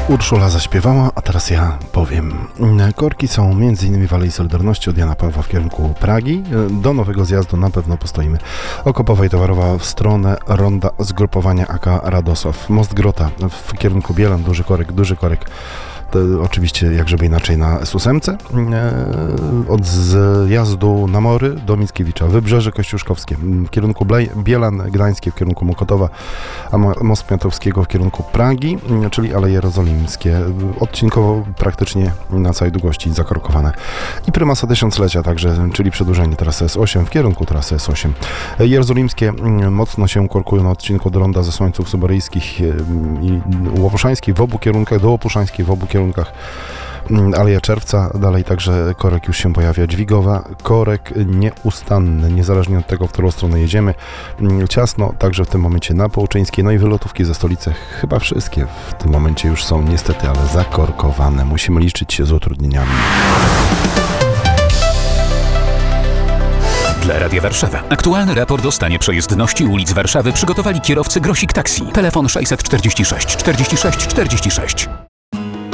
Urszula zaśpiewała, a teraz ja powiem. Korki są m.in. w Alei Solidarności od Jana Pawła w kierunku Pragi. Do nowego zjazdu na pewno postoimy. Okopowa i Towarowa w stronę ronda zgrupowania AK Radosław. Most Grota w kierunku Bielan, duży korek. To oczywiście, jak żeby inaczej, na S8. Od zjazdu na Mory do Mickiewicza, Wybrzeże Kościuszkowskie w kierunku Bielan, Gdańskie w kierunku Mokotowa, a Most Kwiatkowskiego w kierunku Pragi, czyli Aleje Jerozolimskie. Odcinkowo praktycznie na całej długości zakorkowane. I prymasa tysiąclecia także, czyli przedłużenie trasy S8 w kierunku trasy S8. Jerozolimskie mocno się korkują na odcinku od ronda Zesłańców Subaryjskich i Łopuszańskiej w obu kierunkach, do Łopuszańskiej w obu kierunkach. Aleja Czerwca, dalej także korek już się pojawia, Dźwigowa, korek nieustanny, niezależnie od tego, w którą stronę jedziemy. Ciasno także w tym momencie na Połczyńskiej, no i wylotówki ze stolicy, chyba wszystkie w tym momencie już są niestety, ale zakorkowane. Musimy liczyć się z utrudnieniami. Dla Radia Warszawa aktualny raport o stanie przejezdności ulic Warszawy przygotowali kierowcy Grosik Taxi. Telefon 646 46 46.